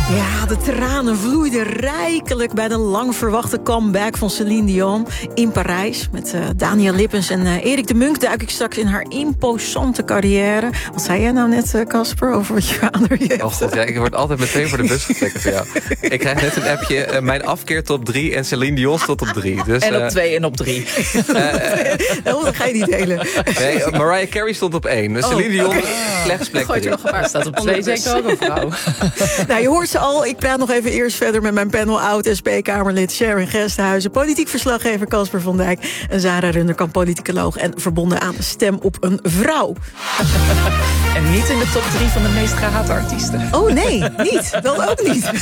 Ja, de tranen vloeiden rijkelijk bij de lang verwachte comeback van Céline Dion in Parijs. Met Daniel Lippens en Erik de Munk duik ik straks in haar imposante carrière. Wat zei jij nou net, Casper, over wat je vader je hebt? Oh god, ja, ik word altijd meteen voor de bus getrokken voor jou. Ik krijg net een appje, mijn afkeer top 3 en Céline Dion tot op 3. Dus, en op 2 en op 3. Dat ga je niet delen. Nee, Mariah Carey stond op 1. Dus Céline Dion, slechts plek 3. Staat op 2 zeker ook een vrouw. Nou, je hoort ze al. Ik praat nog even eerst verder met mijn panel oud-SP-Kamerlid Sharon Gesthuizen, politiek verslaggever Casper van Dijk en Zara Runderkamp, politicoloog en verbonden aan Stem op een Vrouw. En niet in de top 3 van de meest gehate artiesten. Oh nee, niet. Dat ook niet.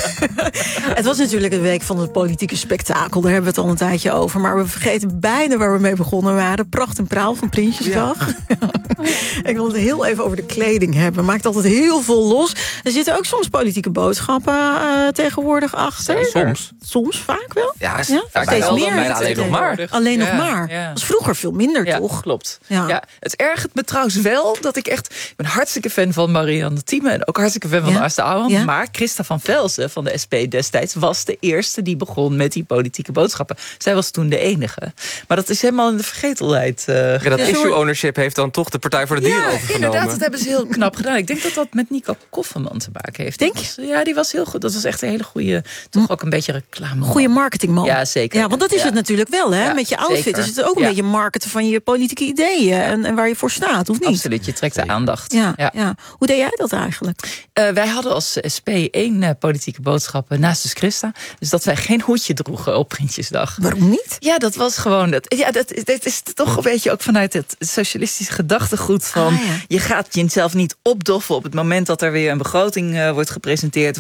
Het was natuurlijk een week van het politieke spektakel. Daar hebben we het al een tijdje over. Maar we vergeten bijna waar we mee begonnen waren. Pracht en praal van Prinsjesdag. Ja. Ik wil het heel even over de kleding hebben. Maakt altijd heel veel los. Er zitten ook soms politieke boodschappen tegenwoordig achter. Soms. Soms, vaak wel. Ja, steeds meer. Bijna alleen nog maar. Alleen nog maar. Dat was vroeger veel minder, toch? Klopt. Ja. Ja, het ergert me trouwens wel dat ik ben hartstikke fan van Marianne Thieme en ook hartstikke fan van Asta Ouwehand. Ja. Maar Christa van Velzen van de SP destijds was de eerste die begon met die politieke boodschappen. Zij was toen de enige. Maar dat is helemaal in de vergetelheid. Dat issue ownership heeft dan toch de Partij voor de Dieren overgenomen. Inderdaad, dat hebben ze heel knap gedaan. Ik denk dat dat met Nico Kofferman te maken heeft. Denk je? Ja, die was heel goed. Dat was echt een hele goede, toch ook een beetje reclame. Goede marketingman. Ja, zeker. Ja, want dat is het natuurlijk wel, hè? Ja, met je outfit zeker. is het ook een beetje marketen van je politieke ideeën en waar je voor staat, of niet? Absoluut, je trekt de aandacht. Ja. Hoe deed jij dat eigenlijk? Wij hadden als SP 1 politieke boodschap naast de Christa. Dus dat wij geen hoedje droegen op Prinsjesdag. Waarom niet? Ja, dat was gewoon... Dat is toch een beetje ook vanuit het socialistische gedachtegoed van... Je gaat jezelf niet opdoffen op het moment dat er weer een begroting wordt gepresenteerd...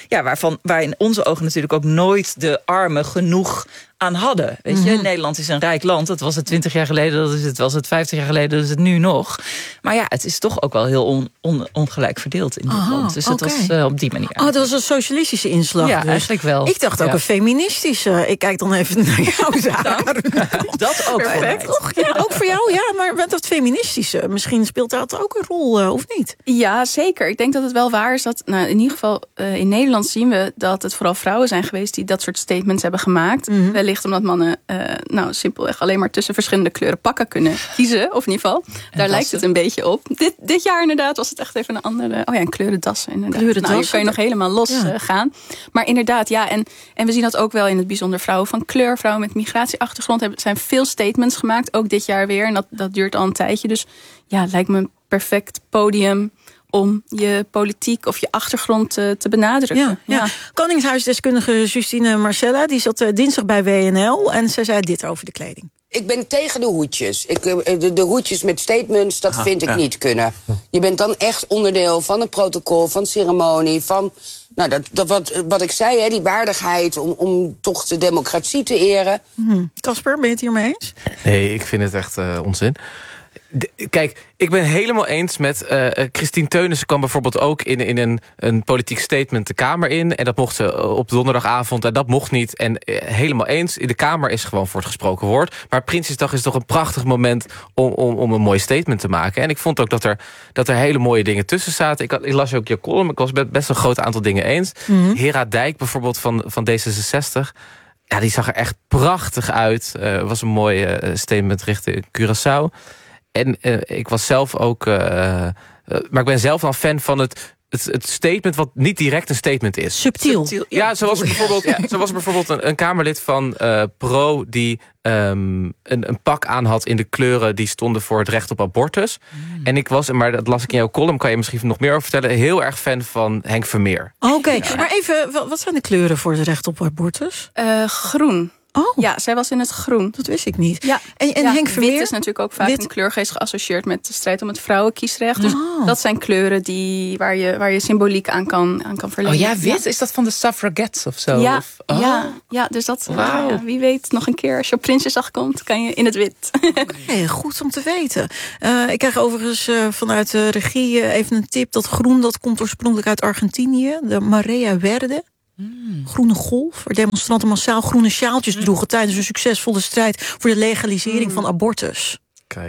waar in onze ogen natuurlijk ook nooit de armen genoeg aan hadden. Weet je, Nederland is een rijk land. Dat was het 20 jaar geleden, dat was het 50 jaar geleden, dat is het nu nog. Maar ja, het is toch ook wel heel ongelijk verdeeld in dit land. Dus het was op die manier. Dat was een socialistische inslag. Ja, dus. eigenlijk wel. Ik dacht ook een feministische. Ik kijk dan even naar jou, Zara. Dat ook. Perfect. Ja, ook voor jou, ja. Maar met dat feministische, misschien speelt dat ook een rol, of niet? Ja, zeker. Ik denk dat het wel waar is dat, in ieder geval in Nederland zien we dat het vooral vrouwen zijn geweest die dat soort statements hebben gemaakt. Wellicht omdat mannen simpelweg alleen maar tussen verschillende kleuren pakken kunnen kiezen. Of in ieder geval, daar lijkt het een beetje op. Dit jaar inderdaad was het echt even een andere... een kleurendassen inderdaad. Kleurendassen. Je kan je nog helemaal los gaan. Maar inderdaad, ja. En we zien dat ook wel in het bijzonder vrouwen van kleur. Vrouwen met migratieachtergrond zijn veel statements gemaakt. Ook dit jaar weer. En dat duurt al een tijdje. Dus ja, het lijkt me een perfect podium om je politiek of je achtergrond te benadrukken. Ja. Koningshuisdeskundige Justine Marcella, die zat dinsdag bij WNL en ze zei dit over de kleding. Ik ben tegen de hoedjes. De hoedjes met statements, dat vind ik niet kunnen. Je bent dan echt onderdeel van een protocol, van ceremonie, van wat ik zei, hè, die waardigheid om toch de democratie te eren. Casper, ben je het hiermee eens? Nee, ik vind het echt onzin. Kijk, ik ben helemaal eens met Christine Teunissen kwam bijvoorbeeld ook in een politiek statement de Kamer in. En dat mocht ze op donderdagavond en dat mocht niet. En helemaal eens, in de Kamer is gewoon voor het gesproken woord. Maar Prinsjesdag is toch een prachtig moment om een mooi statement te maken. En ik vond ook dat er hele mooie dingen tussen zaten. Ik las ook je column, ik was best een groot aantal dingen eens. Hera Dijk bijvoorbeeld van D66... Ja, die zag er echt prachtig uit. Was een mooi statement richting Curaçao. En ik was zelf ook... maar ik ben zelf dan fan van het statement wat niet direct een statement is. Subtiel. Ja, zoals bijvoorbeeld een Kamerlid van Pro... die een pak aan had in de kleuren die stonden voor het recht op abortus. En ik was, maar dat las ik in jouw column, kan je misschien nog meer over vertellen, heel erg fan van Henk Vermeer. Oké, maar even, wat zijn de kleuren voor het recht op abortus? Groen. Oh. Ja, zij was in het groen. Dat wist ik niet. Ja. En Henk Vermeer? Wit is natuurlijk ook vaak een kleur geassocieerd met de strijd om het vrouwenkiesrecht. Dus dat zijn kleuren waar je symboliek aan kan verlengen. Oh ja, wit? Ja. Is dat van de suffragettes of zo? Ja, ja, dus dat, wie weet nog een keer als je op Prinsjesdag komt, kan je in het wit. Okay, goed om te weten. Ik krijg overigens vanuit de regie even een tip. Dat groen, dat komt oorspronkelijk uit Argentinië. De Marea Verde. Groene golf, waar demonstranten massaal groene sjaaltjes droegen tijdens een succesvolle strijd voor de legalisering van abortus. Kijk.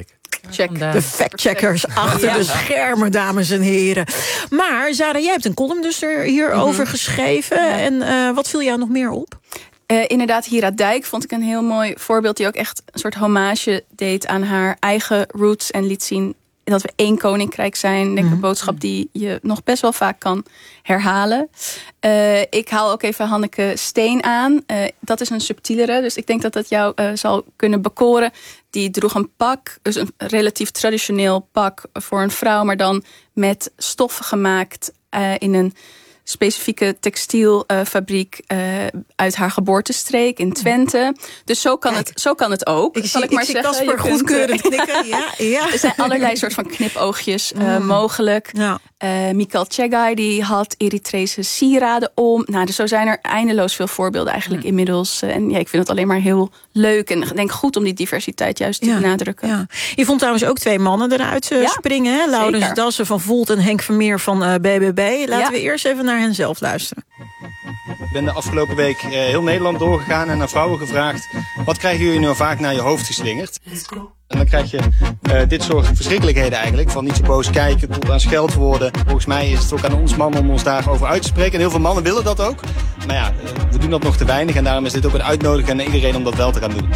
Check. De factcheckers achter de schermen, dames en heren. Maar Zara, jij hebt een column dus hierover geschreven. En wat viel jou nog meer op? Inderdaad, Hira Dijk vond ik een heel mooi voorbeeld... die ook echt een soort hommage deed aan haar eigen roots... en liet zien dat we één koninkrijk zijn. Ik denk een boodschap die je nog best wel vaak kan herhalen. Ik haal ook even Hanneke Steen aan. Dat is een subtielere, dus ik denk dat dat jou zal kunnen bekoren. Die droeg een pak, dus een relatief traditioneel pak voor een vrouw... maar dan met stoffen gemaakt in een specifieke textielfabriek uit haar geboortestreek in Twente. Dus zo kan het ook. Ik zie Casper goedkeurend knikken. Ja. Er zijn allerlei soort van knipoogjes mogelijk. Ja. Mikhail Tsegai die had Eritrese sieraden om. Nou, dus zo zijn er eindeloos veel voorbeelden eigenlijk inmiddels. En ik vind het alleen maar heel leuk. En ik denk goed om die diversiteit juist te benadrukken. Ja. Je vond trouwens ook 2 mannen eruit springen. Hè? Laurens Dassen van Volt en Henk Vermeer van BBB. Laten we eerst even naar hen zelf luisteren. Ik ben de afgelopen week heel Nederland doorgegaan en naar vrouwen gevraagd... wat krijgen jullie nou vaak naar je hoofd geslingerd? En dan krijg je dit soort verschrikkelijkheden eigenlijk. Van niet zo boos kijken tot aan scheldwoorden. Volgens mij is het ook aan ons mannen om ons daarover uit te spreken. En heel veel mannen willen dat ook. Maar ja, we doen dat nog te weinig. En daarom is dit ook een uitnodiging aan iedereen om dat wel te gaan doen.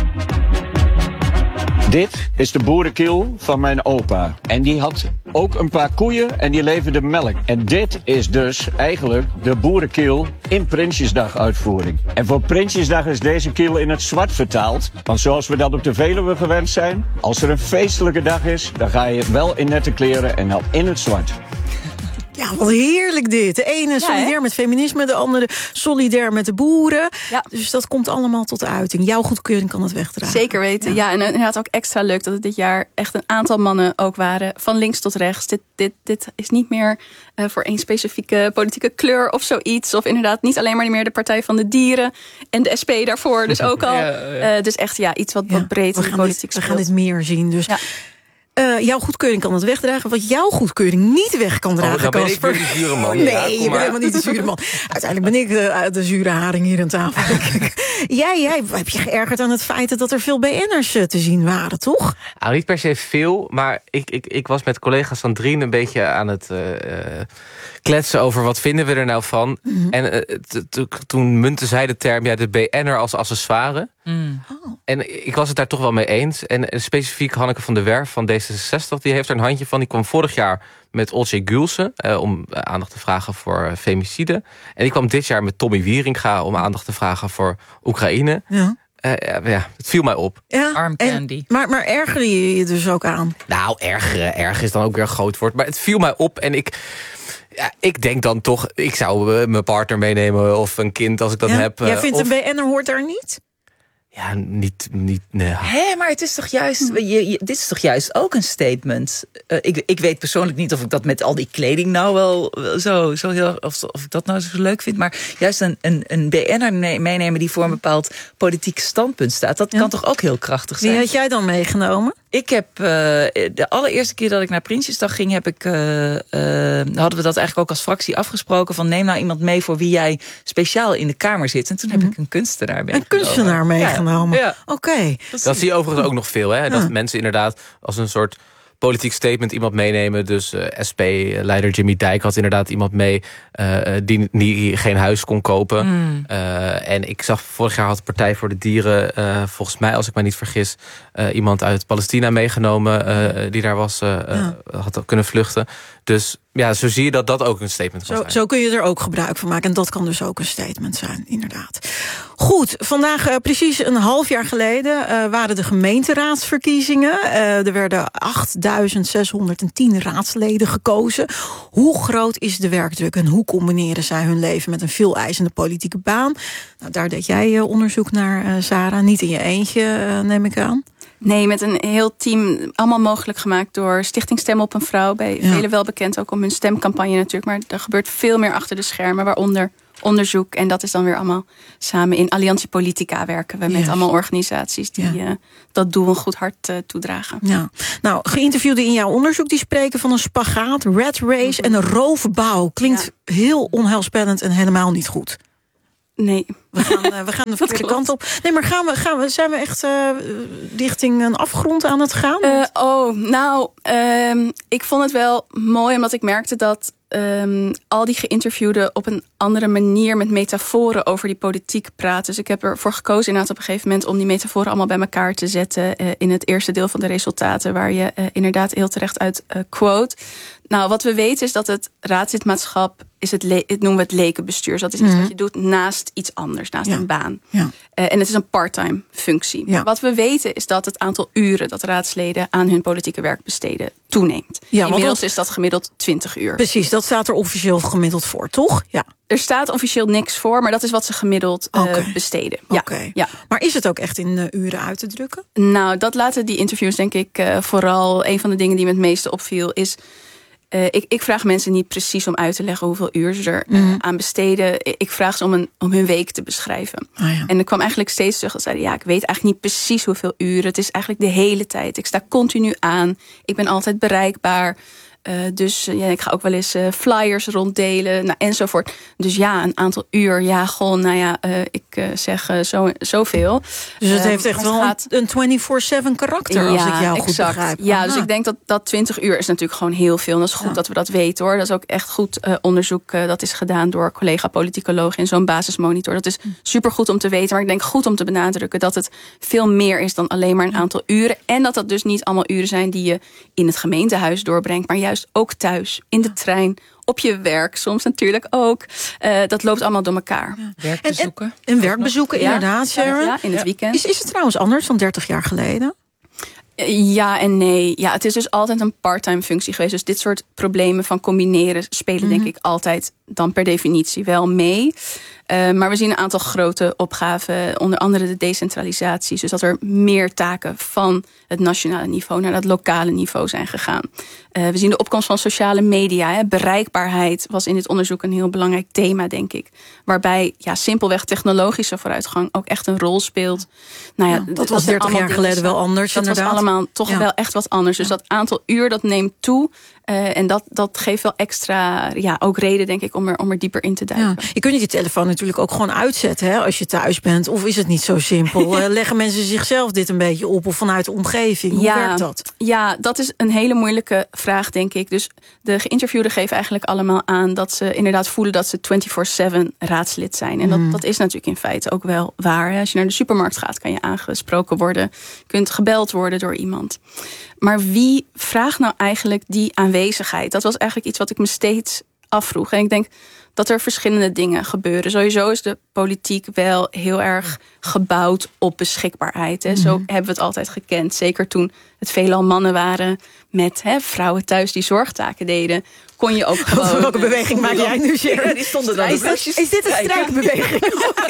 Dit is de boerenkiel van mijn opa. En die had ook een paar koeien en die leverde melk. En dit is dus eigenlijk de boerenkiel in Prinsjesdag uitvoering. En voor Prinsjesdag is deze kiel in het zwart vertaald. Want zoals we dat op de Veluwe gewend zijn... als er een feestelijke dag is, dan ga je wel in nette kleren en dan in het zwart. Ja, wat heerlijk dit. De ene solidair met feminisme, de andere solidair met de boeren. Ja. Dus dat komt allemaal tot uiting. Jouw goedkeuring kan het wegdragen. Zeker weten. Ja, en inderdaad ook extra leuk dat het dit jaar echt een aantal mannen ook waren. Van links tot rechts. Dit is niet meer voor één specifieke politieke kleur of zoiets. Of inderdaad niet alleen maar meer de Partij van de Dieren. En de SP daarvoor dus ook al. Dus echt iets wat breed in de politiek speelt. We gaan dit meer zien. Dus... Ja. Jouw goedkeuring kan het wegdragen. Wat jouw goedkeuring niet weg kan dragen, dan ben ik weer de zure man. Nee, je bent helemaal niet de zure man. Uiteindelijk ben ik de zure haring hier aan tafel. Jij heb je geërgerd aan het feit dat er veel BN'ers te zien waren, toch? Nou, niet per se veel, maar ik was met collega Sandrine een beetje aan het kletsen over wat vinden we er nou van. En toen muntte zij de term de BN'er als accessoire. En ik was het daar toch wel mee eens. En specifiek Hanneke van der Werf van D66, die heeft er een handje van. Die kwam vorig jaar met Olcay Gülse om aandacht te vragen voor femicide. En die kwam dit jaar met Tommy Wieringa om aandacht te vragen voor Oekraïne. Ja. Het viel mij op. Ja, arm candy. Maar erger je je dus ook aan? Nou, erger is dan ook weer een groot woord. Maar het viel mij op en ik denk dan toch, ik zou mijn partner meenemen of een kind als ik dat heb. Jij vindt een BN'er hoort daar niet? Ja, niet nee. Maar het is toch juist, dit is toch juist ook een statement. Ik weet persoonlijk niet of ik dat met al die kleding nou wel zo heel, of ik dat nou zo leuk vind. Maar juist een BN'er meenemen die voor een bepaald politiek standpunt staat, dat kan toch ook heel krachtig zijn. Wie had jij dan meegenomen? Ik heb de allereerste keer dat ik naar Prinsjesdag ging, hadden we dat eigenlijk ook als fractie afgesproken van neem nou iemand mee voor wie jij speciaal in de Kamer zit. En toen heb ik een kunstenaar meegenomen. Een kunstenaar meegenomen? Ja. Oké. Dat zie je overigens ook nog veel, hè? Dat mensen inderdaad als een soort politiek statement iemand meenemen. Dus SP-leider Jimmy Dijk had inderdaad iemand mee die geen huis kon kopen. En ik zag vorig jaar had de Partij voor de Dieren, volgens mij als ik me niet vergis, iemand uit Palestina meegenomen die daar was, had kunnen vluchten. Dus ja, zo zie je dat ook een statement kan zijn. Zo kun je er ook gebruik van maken. En dat kan dus ook een statement zijn, inderdaad. Goed, vandaag precies een half jaar geleden waren de gemeenteraadsverkiezingen. Er werden 8.610 raadsleden gekozen. Hoe groot is de werkdruk en hoe combineren zij hun leven met een veel eisende politieke baan? Nou, daar deed jij onderzoek naar, Sarah. Niet in je eentje, neem ik aan. Nee, met een heel team, allemaal mogelijk gemaakt door Stichting Stem op een Vrouw. Bij velen wel bekend ook om hun stemcampagne natuurlijk. Maar er gebeurt veel meer achter de schermen, waaronder onderzoek. En dat is dan weer allemaal samen in Alliantie Politica werken we met allemaal organisaties die dat doel een goed hart toedragen. Ja. Nou, geïnterviewden in jouw onderzoek die spreken van een spagaat, rat race en een roofbouw. Klinkt heel onheilspellend en helemaal niet goed. Nee. We gaan de verkeerde kant op. Nee, maar zijn we echt richting een afgrond aan het gaan? Ik vond het wel mooi, omdat ik merkte dat al die geïnterviewden op een andere manier met metaforen over die politiek praten. Dus ik heb ervoor gekozen inderdaad op een gegeven moment om die metaforen allemaal bij elkaar te zetten in het eerste deel van de resultaten, waar je inderdaad heel terecht uit quote. Nou, wat we weten is dat het raadslidmaatschap is het noemen we het lekenbestuur. Dus dat is iets wat je doet naast iets anders, naast een baan. Ja. En het is een part-time functie. Ja. Wat we weten is dat het aantal uren dat raadsleden aan hun politieke werk besteden toeneemt. Ja, inmiddels is dat gemiddeld 20 uur. Precies, dat staat er officieel gemiddeld voor, toch? Ja. Er staat officieel niks voor, maar dat is wat ze gemiddeld besteden. Ja. Ja. Maar is het ook echt in uren uit te drukken? Nou, dat laten die interviews denk ik vooral. Een van de dingen die me het meeste opviel is, ik vraag mensen niet precies om uit te leggen hoeveel uur ze er aan besteden. Ik vraag ze om hun week te beschrijven. En ik kwam eigenlijk steeds terug dat zeiden, ik weet eigenlijk niet precies hoeveel uren. Het is eigenlijk de hele tijd. Ik sta continu aan. Ik ben altijd bereikbaar. Dus ik ga ook wel eens flyers ronddelen, enzovoort. Dus een aantal uur, ik zeg zoveel. Dus het heeft echt wel een 24/7 karakter, als ik jou goed begrijp. Ja, dus ik denk dat 20 uur is natuurlijk gewoon heel veel. En dat is goed dat we dat weten, hoor. Dat is ook echt goed onderzoek. Dat is gedaan door collega-politicologen in zo'n basismonitor. Dat is supergoed om te weten, maar ik denk goed om te benadrukken dat het veel meer is dan alleen maar een aantal uren. En dat dus niet allemaal uren zijn die je in het gemeentehuis doorbrengt, maar juist ook thuis, in de trein, op je werk, soms natuurlijk ook. Dat loopt allemaal door elkaar. Ja. Werkbezoeken. En werkbezoeken, inderdaad, Sharon. Ja, in het weekend. Is het trouwens anders dan 30 jaar geleden? Ja en nee. Ja, het is dus altijd een part-time functie geweest. Dus dit soort problemen van combineren spelen denk ik altijd dan per definitie wel mee. Maar we zien een aantal grote opgaven, onder andere de decentralisatie. Dus dat er meer taken van het nationale niveau naar dat lokale niveau zijn gegaan. We zien de opkomst van sociale media. Bereikbaarheid was in dit onderzoek een heel belangrijk thema, denk ik. Waarbij simpelweg technologische vooruitgang ook echt een rol speelt. Dat was 30 jaar geleden wel anders, dat inderdaad. Was allemaal toch wel echt wat anders. Dus dat aantal uur, dat neemt toe. En dat geeft wel extra ook reden, denk ik, om er dieper in te duiken. Ja. Je kunt je telefoon natuurlijk ook gewoon uitzetten als je thuis bent. Of is het niet zo simpel? Leggen mensen zichzelf dit een beetje op of vanuit de omgeving? Hoe werkt dat? Ja, dat is een hele moeilijke vraag, denk ik. Dus de geïnterviewden geven eigenlijk allemaal aan dat ze inderdaad voelen dat ze 24/7 raadslid zijn. En dat is natuurlijk in feite ook wel waar. Als je naar de supermarkt gaat, kan je aangesproken worden. Je kunt gebeld worden door iemand. Maar wie vraagt nou eigenlijk die aanwezigheid? Dat was eigenlijk iets wat ik me steeds afvroeg. En ik denk dat er verschillende dingen gebeuren. Sowieso is de politiek wel heel erg gebouwd op beschikbaarheid. Zo hebben we het altijd gekend. Zeker toen het veelal mannen waren met vrouwen thuis die zorgtaken deden, kon je ook gewoon. Welke beweging maak jij nu, Sharon? Die stonden dan is dit een strijkbeweging?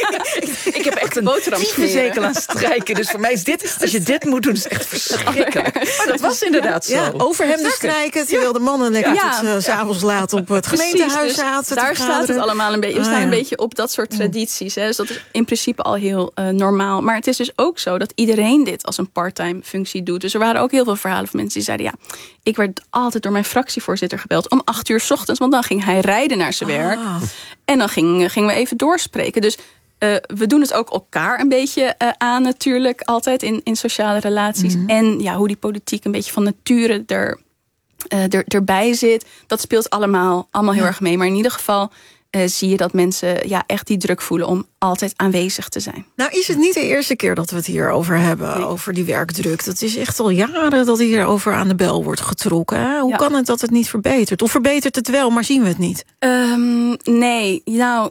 Ik heb echt een boterhamzekel aan strijken. Dus voor mij is dit, als je dit moet doen, is echt verschrikkelijk. Maar dat was inderdaad zo. Ja, overhemden strijken, terwijl de mannen lekker tot 's avonds laat op het gemeentehuis zaten. Daar staat het allemaal een beetje. We staan een beetje op dat soort tradities. Dus dat is in principe al heel normaal. Maar het is dus ook zo dat iedereen dit als een part-time functie doet. Dus er waren ook heel veel verhalen van mensen die zeiden, ik werd altijd door mijn fractievoorzitter gebeld om 8 uur 's ochtends, want dan ging hij rijden naar zijn werk. En dan gingen we even doorspreken. Dus we doen het ook elkaar een beetje aan natuurlijk, altijd in sociale relaties. En hoe die politiek een beetje van nature erbij zit, dat speelt allemaal heel erg mee. Maar in ieder geval zie je dat mensen echt die druk voelen om altijd aanwezig te zijn. Nou is het niet de eerste keer dat we het hier over hebben, over die werkdruk. Dat is echt al jaren dat hierover aan de bel wordt getrokken. Hè? Hoe kan het dat het niet verbetert? Of verbetert het wel, maar zien we het niet? Nee,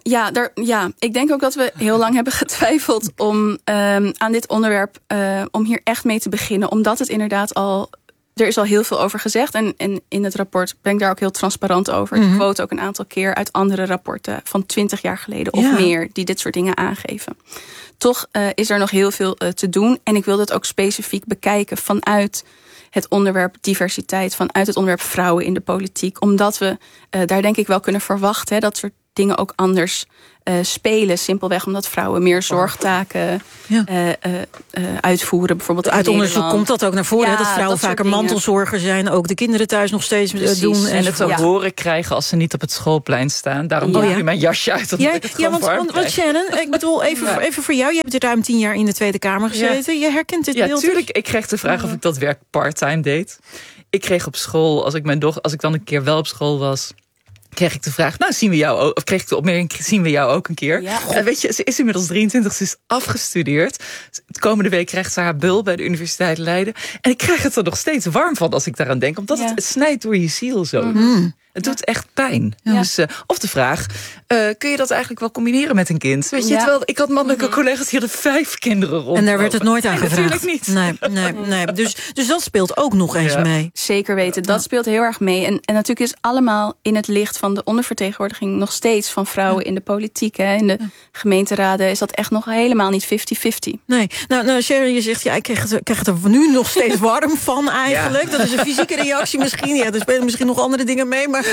ik denk ook dat we heel lang hebben getwijfeld om aan dit onderwerp, om hier echt mee te beginnen. Omdat het inderdaad er is al heel veel over gezegd. En in het rapport ben ik daar ook heel transparant over. Ik quote ook een aantal keer uit andere rapporten van 20 jaar geleden of meer, die dit soort dingen aangeven. Toch is er nog heel veel te doen. En ik wil dat ook specifiek bekijken vanuit het onderwerp diversiteit, vanuit het onderwerp vrouwen in de politiek. Omdat we daar denk ik wel kunnen verwachten, dat soort dingen ook anders spelen. Simpelweg omdat vrouwen meer zorgtaken uitvoeren. Bijvoorbeeld uit onderzoek komt dat ook naar voren. Ja, dat vrouwen vaker mantelzorger zijn. Ook de kinderen thuis nog steeds doen. En het ook horen krijgen als ze niet op het schoolplein staan. Daarom doe ik mijn jasje uit. Want Shannon, ik bedoel, even voor jou. Je hebt ruim 10 jaar in de Tweede Kamer gezeten. Je herkent dit beeld. Ja, tuurlijk. Ik kreeg de vraag of ik dat werk part-time deed. Ik kreeg op school, als ik dan een keer wel op school was, kreeg ik de vraag, zien we jou ook? Of kreeg ik de opmerking, zien we jou ook een keer? Ja. En weet je, ze is inmiddels 23, ze is afgestudeerd. De komende week krijgt ze haar bul bij de Universiteit Leiden. En ik krijg het er nog steeds warm van als ik daaraan denk. Omdat het snijdt door je ziel zo. Mm-hmm. Het doet echt pijn. Ja. Dus, of de vraag, kun je dat eigenlijk wel combineren met een kind? Weet je, terwijl ik had mannelijke collega's die hadden 5 kinderen rond. En daar werd het nooit aan gevraagd. Natuurlijk niet. Nee. Dus dat speelt ook nog eens mee. Zeker weten, dat speelt heel erg mee. En natuurlijk is allemaal in het licht van de ondervertegenwoordiging nog steeds van vrouwen in de politiek. Hè. In de gemeenteraden is dat echt nog helemaal niet 50-50. Nee, nou Sharon, je zegt, ik krijg het er nu nog steeds warm van eigenlijk. Ja. Dat is een fysieke reactie misschien. Ja, er spelen misschien nog andere dingen mee, maar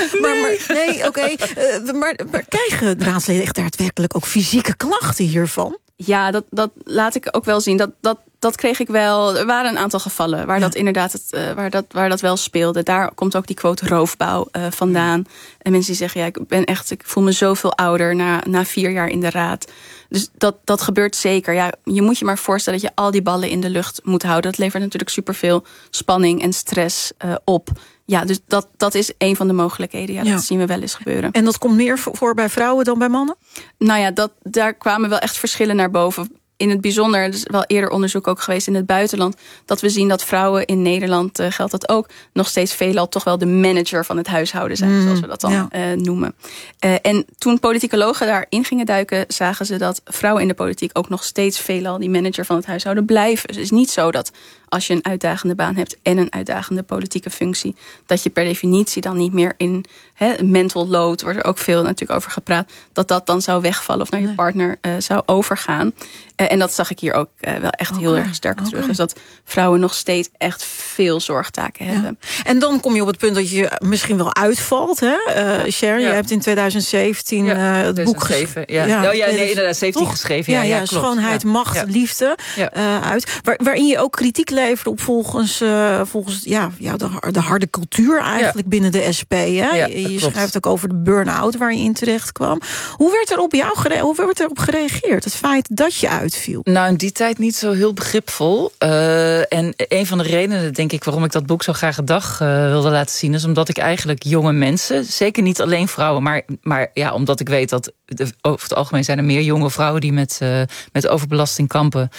krijgen raadsleden echt daadwerkelijk ook fysieke klachten hiervan? Ja, dat laat ik ook wel zien. Dat kreeg ik wel. Er waren een aantal gevallen waar dat inderdaad waar dat wel speelde. Daar komt ook die quote roofbouw vandaan. En mensen die zeggen, ik voel me zoveel ouder na 4 jaar in de raad. Dus dat gebeurt zeker. Ja, je moet je maar voorstellen dat je al die ballen in de lucht moet houden. Dat levert natuurlijk superveel spanning en stress op. Ja, dus dat is een van de mogelijkheden. Ja, dat zien we wel eens gebeuren. En dat komt meer voor bij vrouwen dan bij mannen? Nou ja, daar kwamen wel echt verschillen naar boven. In het bijzonder, er is wel eerder onderzoek ook geweest in het buitenland, dat we zien dat vrouwen in Nederland, geldt dat ook, nog steeds veelal toch wel de manager van het huishouden zijn, zoals we dat dan noemen. En toen politicologen daarin gingen duiken, zagen ze dat vrouwen in de politiek ook nog steeds veelal die manager van het huishouden blijven. Dus het is niet zo dat als je een uitdagende baan hebt en een uitdagende politieke functie, dat je per definitie dan niet meer in mental load, wordt er ook veel natuurlijk over gepraat, dat dan zou wegvallen of naar je partner zou overgaan. En dat zag ik hier ook wel echt heel erg sterk terug. Dus dat vrouwen nog steeds echt veel zorgtaken hebben. En dan kom je op het punt dat je misschien wel uitvalt. Hè? Sharon, je hebt in 2017 het boek geschreven. Inderdaad, 17 geschreven. Ja, klopt. Schoonheid, macht, liefde uit. Waarin je ook kritiek levert op volgens de harde cultuur eigenlijk binnen de SP. Hè? Ja, je schrijft ook over de burn-out waar je in terecht kwam. Hoe werd er op gereageerd? Het feit dat je uitviel? Nou, in die tijd niet zo heel begripvol. En een van de redenen, denk ik, waarom ik dat boek zo graag een dag wilde laten zien, is omdat ik eigenlijk jonge mensen, zeker niet alleen vrouwen, maar omdat ik weet dat over het algemeen zijn er meer jonge vrouwen die met overbelasting kampen,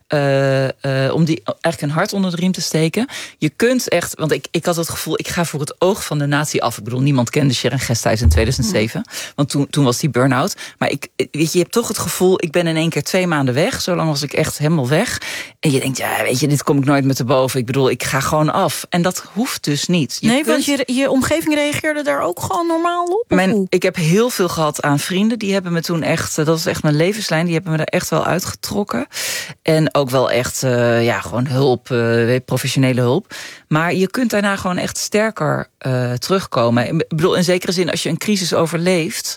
om die eigenlijk een hart onder de riem te steken. Je kunt echt, want ik had het gevoel, ik ga voor het oog van de natie af. Ik bedoel, niemand kende Sharon Gesthuis in 2007. Want toen was die burn-out. Maar je hebt toch het gevoel, ik ben in één keer 2 maanden weg. Zo lang was ik echt helemaal weg. En je denkt, dit kom ik nooit meer te boven. Ik bedoel, ik ga gewoon af. En dat hoeft dus niet. Want je omgeving reageerde daar ook gewoon normaal op? Ik heb heel veel gehad aan vrienden. Die hebben me toen echt, dat was echt mijn levenslijn. Die hebben me er echt wel uitgetrokken. En ook wel echt, gewoon hulp, professionele hulp. Maar je kunt daarna gewoon echt sterker terugkomen. Ik bedoel, in zekere zin, als je een crisis overleeft,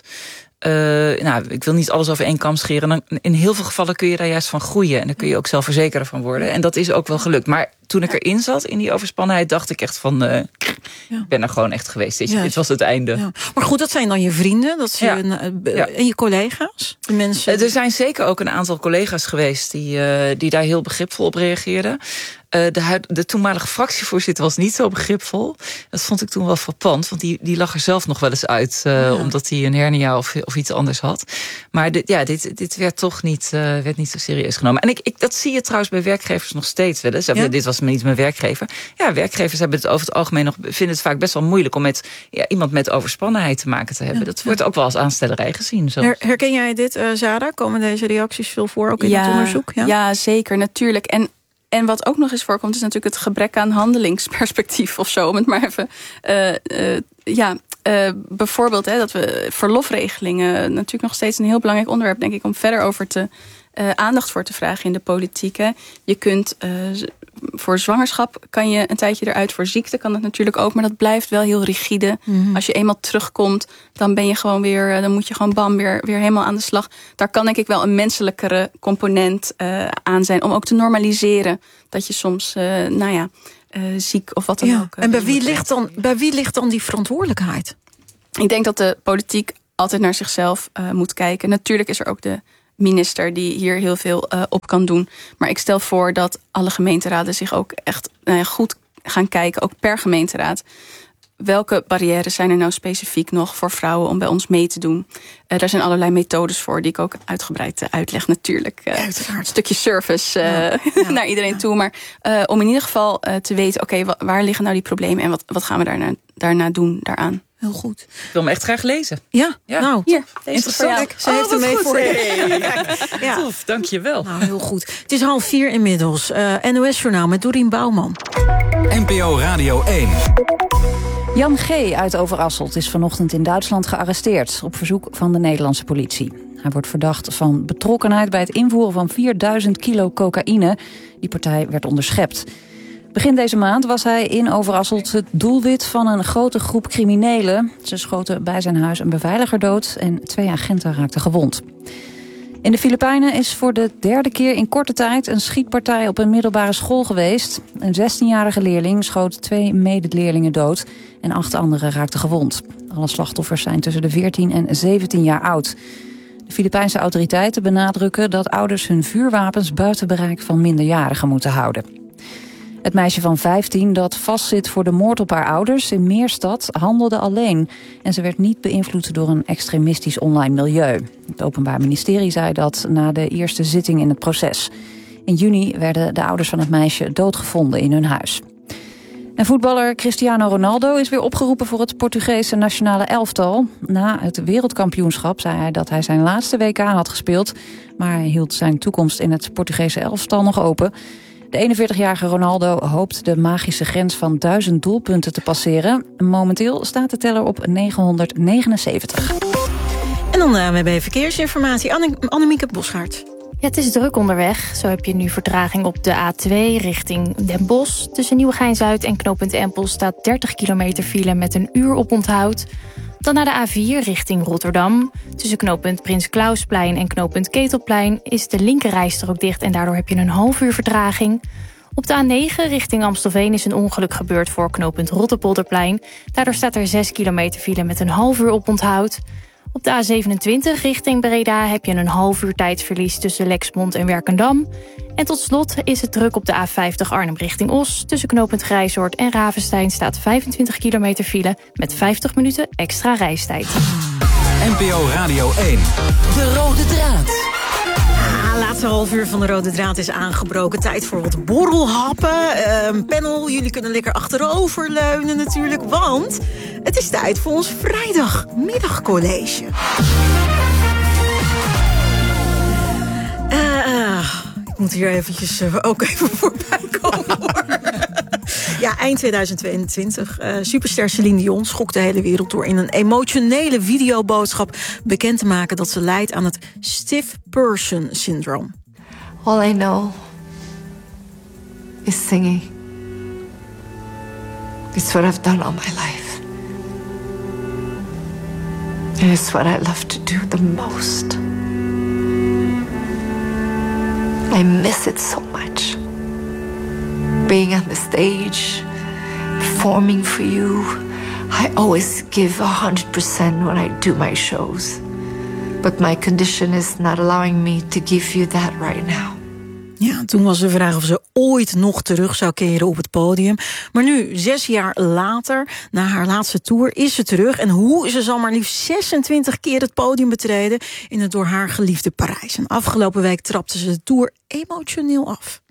ik wil niet alles over één kam scheren. Dan, in heel veel gevallen kun je daar juist van groeien. En dan kun je ook zelfverzekerder van worden. En dat is ook wel gelukt. Maar toen ik erin zat, in die overspannenheid, dacht ik echt van, ik ben er gewoon echt geweest. Dit was het einde. Ja. Maar goed, dat zijn dan je vrienden, en je collega's? De mensen. Er zijn zeker ook een aantal collega's geweest die daar heel begripvol op reageerden. De toenmalige fractievoorzitter was niet zo begripvol. Dat vond ik toen wel frappant, want die lag er zelf nog wel eens uit, omdat hij een hernia of iets anders had. Maar dit werd toch niet zo serieus genomen. En dat zie je trouwens bij werkgevers nog steeds wel eens. Dit was niet mijn werkgever. Ja, werkgevers hebben het over het algemeen vinden het vaak best wel moeilijk om met iemand met overspannenheid te maken te hebben. Dat wordt ook wel als aanstellerij gezien. Herken jij dit, Zara? Komen deze reacties veel voor, ook in het onderzoek? Ja, zeker, natuurlijk. En wat ook nog eens voorkomt, is natuurlijk het gebrek aan handelingsperspectief of zo. Om het maar even bijvoorbeeld dat we verlofregelingen natuurlijk nog steeds een heel belangrijk onderwerp, denk ik, om verder over aandacht voor te vragen in de politiek. Hè. Je kunt voor zwangerschap kan je een tijdje eruit. Voor ziekte kan het natuurlijk ook, maar dat blijft wel heel rigide. Mm-hmm. Als je eenmaal terugkomt, dan ben je gewoon weer, dan moet je gewoon weer helemaal aan de slag. Daar kan denk ik wel een menselijkere component aan zijn, om ook te normaliseren dat je soms, ziek of wat dan ook. En bij wie ligt dan die verantwoordelijkheid? Ik denk dat de politiek altijd naar zichzelf moet kijken. Natuurlijk is er ook de minister die hier heel veel op kan doen. Maar ik stel voor dat alle gemeenteraden zich ook echt goed gaan kijken, ook per gemeenteraad. Welke barrières zijn er nou specifiek nog voor vrouwen om bij ons mee te doen? Daar zijn allerlei methodes voor die ik ook uitgebreid uitleg natuurlijk. Een stukje service naar iedereen toe. Maar om in ieder geval te weten, oké, waar liggen nou die problemen en wat gaan we daarna doen daaraan? Heel goed. Ik wil hem echt graag lezen. Ja. Nou, hier. Interessant. Ze heeft hem mee voor je. Tof, dank je wel. Nou, heel goed. Het is 3:30 inmiddels. NOS-journaal met Dorien Bouwman. NPO Radio 1. Jan G. uit Overasselt is vanochtend in Duitsland gearresteerd op verzoek van de Nederlandse politie. Hij wordt verdacht van betrokkenheid bij het invoeren van 4000 kilo cocaïne. Die partij werd onderschept. Begin deze maand was hij in Overasselt het doelwit van een grote groep criminelen. Ze schoten bij zijn huis een beveiliger dood en 2 agenten raakten gewond. In de Filipijnen is voor de 3e keer in korte tijd een schietpartij op een middelbare school geweest. Een 16-jarige leerling schoot 2 medeleerlingen dood en 8 anderen raakten gewond. Alle slachtoffers zijn tussen de 14 en 17 jaar oud. De Filipijnse autoriteiten benadrukken dat ouders hun vuurwapens buiten bereik van minderjarigen moeten houden. Het meisje van 15 dat vastzit voor de moord op haar ouders in Meerstad handelde alleen. En ze werd niet beïnvloed door een extremistisch online milieu. Het Openbaar Ministerie zei dat na de eerste zitting in het proces. In juni werden de ouders van het meisje doodgevonden in hun huis. En voetballer Cristiano Ronaldo is weer opgeroepen voor het Portugese nationale elftal. Na het wereldkampioenschap zei hij dat hij zijn laatste WK had gespeeld. Maar hij hield zijn toekomst in het Portugese elftal nog open. De 41-jarige Ronaldo hoopt de magische grens van 1000 doelpunten te passeren. Momenteel staat de teller op 979. En dan hebben we verkeersinformatie. Annemieke Bosgaard. Ja, het is druk onderweg. Zo heb je nu vertraging op de A2 richting Den Bosch. Tussen Nieuwegein-Zuid en knooppunt Empel staat 30 kilometer file met een uur op onthoud. Dan naar de A4 richting Rotterdam. Tussen knooppunt Prins Klausplein en knooppunt Ketelplein is de linkerrijstrook dicht en daardoor heb je een half uur vertraging. Op de A9 richting Amstelveen is een ongeluk gebeurd voor knooppunt Rotterpolderplein. Daardoor staat er 6 kilometer file met een half uur op onthoud. Op de A27 richting Breda heb je een half uur tijdsverlies tussen Lexmond en Werkendam. En tot slot is het druk op de A50 Arnhem richting Os. Tussen knooppunt Grijzoord en Ravenstein staat 25 kilometer file met 50 minuten extra reistijd. NPO Radio 1. De rode draad. Laatste half uur van de rode draad is aangebroken. Tijd voor wat borrelhappen. Panel, jullie kunnen lekker achteroverleunen natuurlijk. Want het is tijd voor ons vrijdagmiddagcollege. Ik moet hier eventjes ook even voorbij komen hoor. Ja, eind 2022. Superster Celine Dion schokt de hele wereld door in een emotionele videoboodschap bekend te maken dat ze lijdt aan het stiff person syndrome. All I know is singing. It's what I've done all my life. And it's what I love to do the most. I miss it so much. Being on the stage, performing for you. I always give 100% when I do my shows. But my condition is not allowing me to give you that right now. Ja, toen was de vraag of ze ooit nog terug zou keren op het podium. Maar nu, 6 jaar later, na haar laatste tour, is ze terug. En hoe? Ze zal maar liefst 26 keer het podium betreden in het door haar geliefde Parijs. En afgelopen week trapte ze de tour emotioneel af.